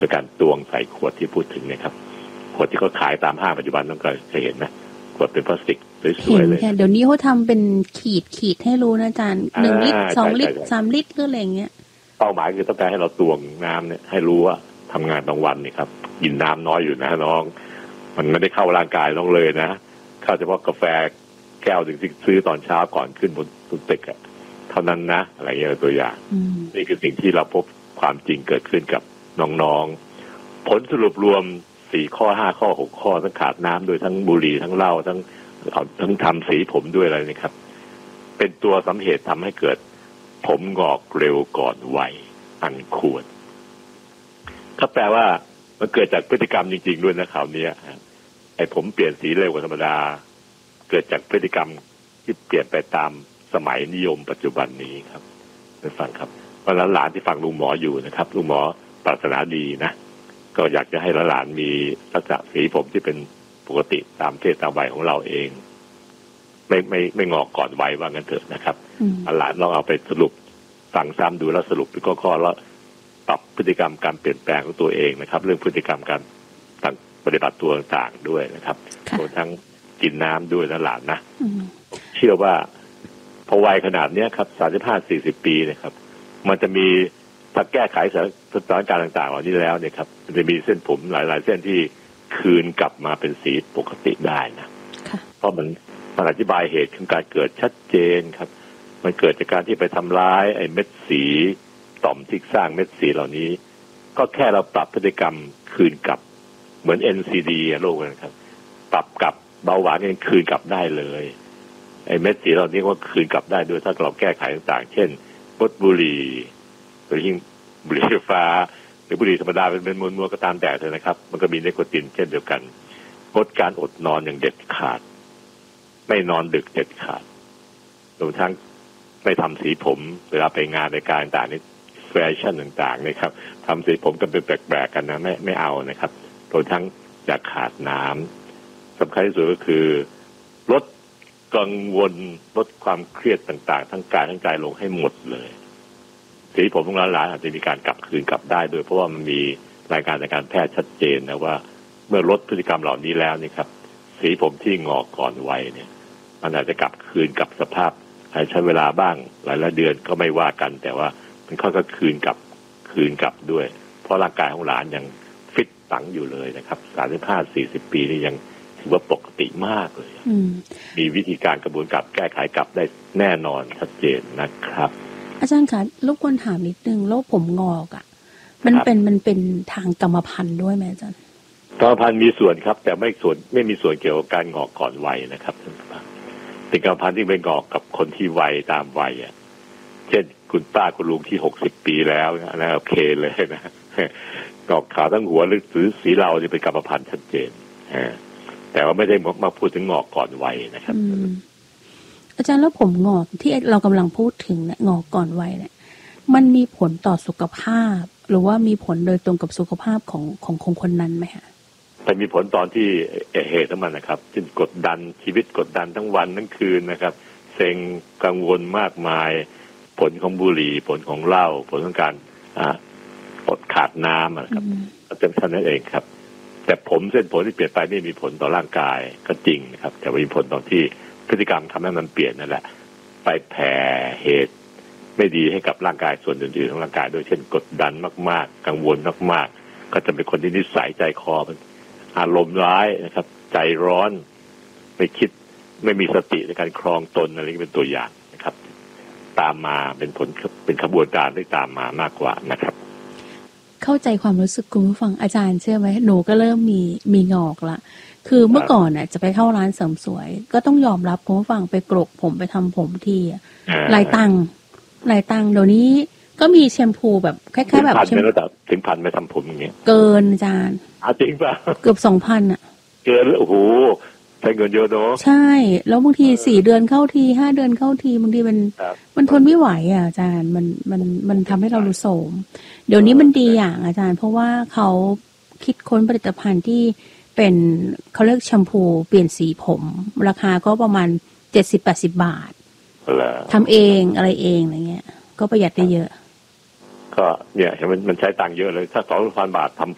โดยการตวงใส่ขวดที่พูดถึงเนี่ยครับขวดที่เขาขายตามห้างปัจจุบันต้องเคยเห็นนะขวดเป็นพลาสติกสวยๆเลยเดี๋ยวนี้เขาทำเป็นขีดให้รู้นะอาจารย์1 ลิตร 2 ลิตร 3 ลิตรก็อะไรอย่างเงี้ยเป้าหมายคือต้องการให้เราตวงน้ำเนี่ยให้รู้ว่าทำงานบางวันนี่ครับกินน้ำน้อยอยู่นะน้องมันไม่ได้เข้าร่างกายน้องเลยนะเข้าเฉพาะกาแฟแก้วถึงที่ซื้อตอนเช้าก่อนขึ้นบนตึกเท่านั้นนะอะไรเงี้ยตัวอย่างนี่คือสิ่งที่เราพบความจริงเกิดขึ้นกับน้องๆผลสรุปรวม4 ข้อ 5 ข้อ 6 ข้อทั้งขาดน้ำโดยทั้งบุหรี่ทั้งเหล้าทั้งทำสีผมด้วยอะไรนี่ครับเป็นตัวสาเหตุทำให้เกิดผมงอกเร็วก่อนวัยอันควรก็แปลว่ามันเกิดจากพฤติกรรมจริงๆด้วยนะข่าวนี้ไอ้ผมเปลี่ยนสีเร็วกว่าธรรมดาเกิดจากพฤติกรรมที่เปลี่ยนไปตามสมัยนิยมปัจจุบันนี้ครับท่านฟังครับเพราะหลานที่ฟังลุงหมออยู่นะครับลุงหมอปรารถนาดีนะก็อยากจะให้หลานมีลักษณะสีผมที่เป็นปกติตามเพศตามวัยของเราเองไม่งอกก่อนวัยว่างั้นเถอะนะครับหลานลองเอาไปสรุปฟังซ้ำดูแล้วสรุปเป็นข้อๆแล้วปรับพฤติกรรมการเปลี่ยนแปลงของตัวเองนะครับเรื่องพฤติกรรมการปฏิบัติตัวต่างๆด้วยนะครับรวมทั้งกินน้ำด้วยนะหลานนะเชื่อว่าพอวัยขนาดนี้ครับ35-40 ปีนะครับมันจะมีถ้าแก้ไขสถานการณ์ต่างๆเหล่านี้แล้วเนี่ยครับมันจะมีเส้นผมหลายๆเส้นที่คืนกลับมาเป็นสีปกติได้นะเพราะมันอธิบายเหตุของการเกิดชัดเจนครับมันเกิดจากการที่ไปทำร้ายไอ้เม็ดสีต่อมที่สร้างเม็ดสีเหล่านี้ก็แค่เราปรับพฤติกรรมคืนกลับเหมือน NCD โรคนะครับปรับกลับเบาหวานยังคืนกลับได้เลยไอ้เม็ดสีเหล่านี้ก็คืนกลับได้ด้วยถ้าเราแก้ไขต่างๆเช่นงดบุหรี่หรือยิ่งบุหรี่ไฟฟ้าหรือบุหรี่ธรรมดาเป็นมวลๆก็ตามแต่เถอะนะครับมันก็มีนิโคตินเช่นเดียวกันงดการอดนอนอย่างเด็ดขาดไม่นอนดึกเด็ดขาดรวมทั้งไม่ทำสีผมเวลาไปงานในการต่างๆนี่แฟชั่นต่างๆนะครับทำสีผมกันเป็นแปลกๆกันนะไม่เอานะครับรวมทั้งอย่าขาดน้ำสำคัญที่สุดก็คือลดกังวลลดความเครียดต่างๆทั้งกายทั้งใจลงให้หมดเลยสีผมของหลานอาจจะมีการกลับคืนกลับได้โดยเพราะว่ามันมีรายการทางการแพทย์ชัดเจนนะว่าเมื่อลดพฤติกรรมเหล่านี้แล้วนี่ครับสีผมที่งอกก่อนวัยเนี่ยมันอาจจะกลับคืนกับสภาพใช้เวลาบ้างหลายๆเดือนก็ไม่ว่ากันแต่ว่ามันค่อยๆคืนกลับด้วยเพราะร่างกายของหลานยังฟิตปังอยู่เลยนะครับ35-40 ปีนี่ยังถือว่าปกติมากเลยมีวิธีการกระบวนการแก้ไขกลับได้แน่นอนชัดเจนนะครับอาจารย์คะรบกวนถามนิดนึงโรคผมงอกอ่ะมันเป็นทางกรรมพันธุ์ด้วยไหมอาจารย์กรรมพันธุ์มีส่วนครับแต่ไม่มีส่วนเกี่ยวกับการงอกก่อนวัยนะครับเป็นกรรมพันธุ์ที่ไปงอกกับคนที่วัยตามวัยอ่ะเช่นคุณป้าคุณลุงที่60 ปีแล้วนะโอเคเลยนะงอกขาวทั้งหัวหรือสีเราจะเป็นกรรมพันธุ์ชัดเจนแต่ว่าไม่ได้มาพูดถึงงอกก่อนวัยนะครับอาจารย์แล้วผมงอกที่เรากำลังพูดถึงเนี่ยงอกก่อนวัยเนี่ยมันมีผลต่อสุขภาพหรือว่ามีผลโดยตรงกับสุขภาพของคนนั้นไหมคะแต่มีผลตอนที่เหตุของมันนะครับเช่นกดดันชีวิตกดดันทั้งวันทั้งคืนนะครับเซ็งกังวลมากมายผลของบุหรี่ผลของเหล้าผลของการอดขาดน้ำนะครับก็เป็นเท่านั้นเองครับแต่เส้นผมที่เปลี่ยนไปไม่มีผลต่อร่างกายก็จริงนะครับแต่มีผลตอนที่พฤติกรรมทำให้มันเปลี่ยนนั่นแหละไปแผ่เหตุไม่ดีให้กับร่างกายส่วนอื่นๆของร่างกายโดยเช่นกดดันมากๆกังวลมากๆก็จะเป็นคนที่นิสัยใจคอมันอารมณ์ร้ายนะครับใจร้อนไม่คิดไม่มีสติในการครองตนอะไรเป็นตัวอย่างนะครับตามมาเป็นขบวนการที่ตามมามากกว่านะครับเข้าใจความรู้สึกคุณผู้ฟังอาจารย์เชื่อไหมหนูก็เริ่มมีงอกละคือเมื่อก่อนน่ะจะไปเข้าร้านเสริมสวยก็ต้องยอมรับคุณผู้ฟังไปกรกผมไปทำผมที่หลายตังค์เดี๋ยวนี้ก็มีแชมพูแบบคล้ายๆแบบถึงพันไม่ทำผมอย่างเงี้ยเกินอาจารย์จริงป่ะเกือบ 2,000 อ่ะเกินโอ้โหใช้เงินเยอะเนาะใช่แล้วบางที4 เดือนเข้าที5 เดือนเข้าทีบางทีมันทนไม่ไหวอ่ะอาจารย์มันทำให้เรารู้โสมเดี๋ยวนี้มันดีอย่างอาจารย์เพราะว่าเขาคิดค้นผลิตภัณฑ์ที่เป็นเขาเรียกแชมพูเปลี่ยนสีผมราคาก็ประมาณ 70-80 บาททำเองอะไรเองอะไรเงี้ยก็ประหยัดได้เยอะก็เนี่ยมันใช้ตังค์เยอะเลยถ้า 2,000 บาททำ